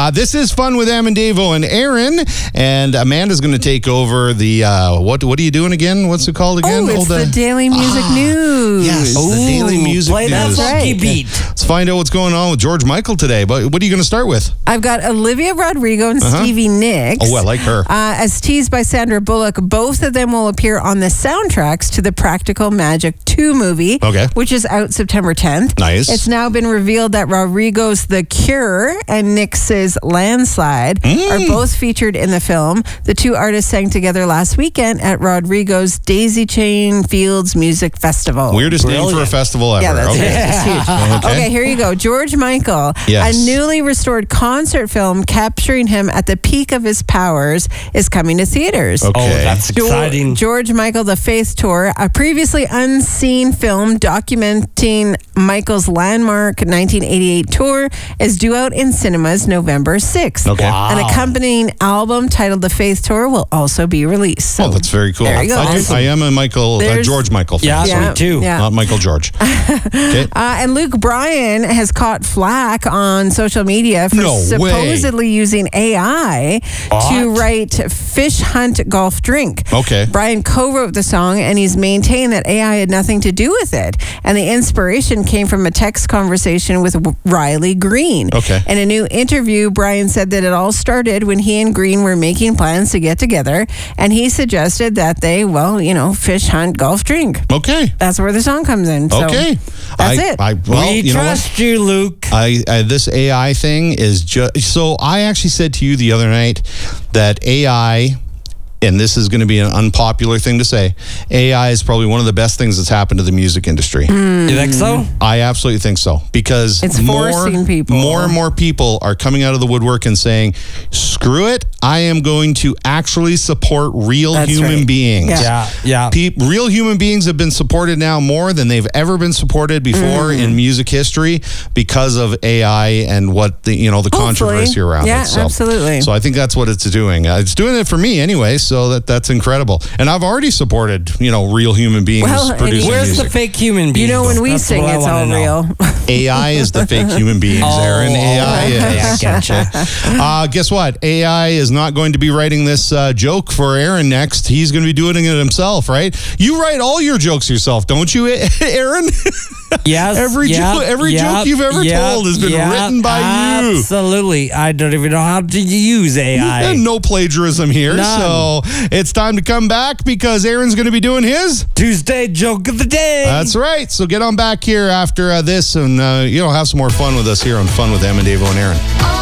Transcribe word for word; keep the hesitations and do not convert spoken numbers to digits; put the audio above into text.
Uh, this is Fun with Am and Davo and Aaron, and Amanda's going to take over the, uh, what What are you doing again? What's it called again? Oh, it's oh, the, the Daily Music ah, News. Yes, Ooh, the Daily Music play News. that funky beat. Let's find out what's going on with George Michael today. But what are you going to start with? I've got Olivia Rodrigo and Uh-huh. Stevie Nicks. Oh, I like her. Uh, as teased by Sandra Bullock, both of them will appear on the soundtracks to the Practical Magic two movie, Okay. which is out September tenth. Nice. It's now been revealed that Rodrigo's The Cure and Nicks' Landslide Mm. are both featured in the film. The two artists sang together last weekend at Rodrigo's Daisy Chain Fields Music Festival. Weirdest name for a Brilliant. festival ever. Yeah, that's okay. it. It's huge. Okay. Okay, here you go. George Michael, Yes. a newly restored concert film capturing him at the peak of his powers, is coming to theaters. Okay. Oh, that's Jo- exciting. George Michael, The Faith Tour, a previously unseen film documenting Michael's landmark nineteen eighty-eight tour, is due out in cinemas November sixth. Okay. Wow. An accompanying album titled The Faith Tour will also be released. So Oh, that's very cool. There you go. I, do, I am a Michael, uh, There's- George Michael fan. Yeah, Yeah, me too. yeah. Not Michael George. Okay. Uh, and Luke Bryan has caught flack on social media for No way. supposedly using A I to What? write Fish Hunt Golf Drink. Okay. Bryan co-wrote the song, and he's maintained that A I had nothing to do with it. And the inspiration came from a text conversation with W- Riley Green. Okay. In a new interview, Bryan said that it all started when he and Green were making plans to get together, and he suggested that they, well, you know, fish, hunt, golf, drink. Okay. That's where the song comes in. So Okay. that's I, it. I, well, we you know what? trust you, Luke. I, I this A I thing is just so. I actually said to you the other night that A I, and this is going to be an unpopular thing to say, A I is probably one of the best things that's happened to the music industry. You think so? I absolutely think so, because It's more, forcing people. more and more people are coming out of the woodwork and saying, "Screw it! I am going to actually support real That's human right. beings." Yeah. Yeah, yeah. Pe- real human beings have been supported now more than they've ever been supported before Mm. in music history because of A I and what the you know the Hopefully. controversy around Yeah, it. So, absolutely. So I think that's what it's doing. Uh, it's doing it for me anyway. So that that's incredible. And I've already supported you know real human beings Well, and producing Where's music. the fake human being? You know, when we That's sing, what I it's wanna all know. real. A I is the fake human beings, Oh, Aaron. A I okay. is. I gotcha. Uh, guess what? A I is not going to be writing this uh, joke for Aaron next. He's going to be doing it himself, right? You write all your jokes yourself, don't you, Aaron? Yes. Every yep, joke- every yep, joke you've ever yep, told has been yep, written by you. Absolutely. I don't even know how to use A I. And no plagiarism here. None. So it's time to come back because Aaron's going to be doing his. Tuesday joke of the day. That's right. So get on back here after uh, this and, uh, you know, have some more fun with us here on Fun with Em and Davo and Aaron.